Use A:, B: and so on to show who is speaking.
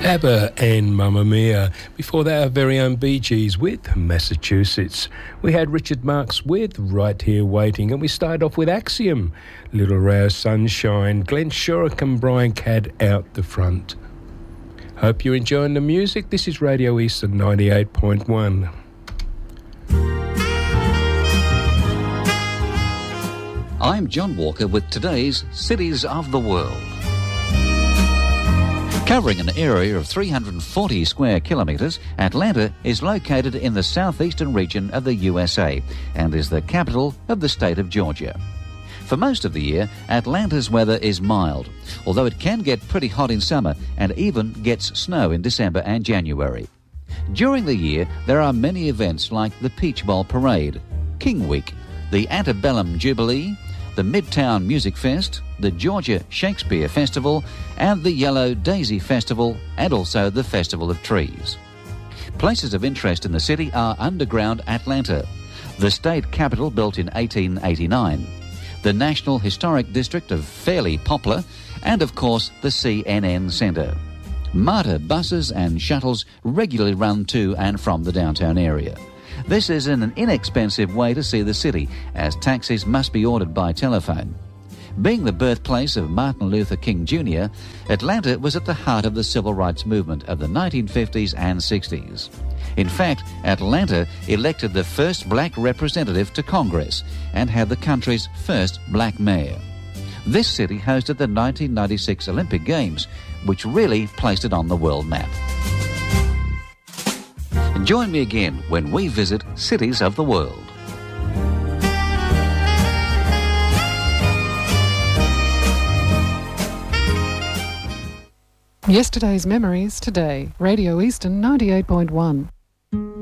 A: ABBA and Mamma Mia. Before that, our very own Bee Gees with Massachusetts. We had Richard Marx with Right Here Waiting, and we started off with Axiom, Little Ray of Sunshine, Glenn Shorrock and Brian Cadd Out the Front. Hope you're enjoying the music. This is Radio Eastern 98.1.
B: I'm John Walker with today's Cities of the World. Covering an area of 340 square kilometres, Atlanta is located in the southeastern region of the USA and is the capital of the state of Georgia. For most of the year, Atlanta's weather is mild, although it can get pretty hot in summer and even gets snow in December and January. During the year, there are many events like the Peach Bowl Parade, King Week, the Antebellum Jubilee, the Midtown Music Fest, the Georgia Shakespeare Festival, and the Yellow Daisy Festival, and also the Festival of Trees. Places of interest in the city are underground Atlanta, the state capitol built in 1889, the National Historic District of Fairleigh Poplar, and of course the CNN Center. MARTA buses and shuttles regularly run to and from the downtown area. This is an inexpensive way to see the city, as taxis must be ordered by telephone. Being the birthplace of Martin Luther King Jr., Atlanta was at the heart of the civil rights movement of the 1950s and 60s. In fact, Atlanta elected the first black representative to Congress and had the country's first black mayor. This city hosted the 1996 Olympic Games, which really placed it on the world map. Join me again when we visit Cities of the World.
C: Yesterday's memories today. Radio Eastern 98.1.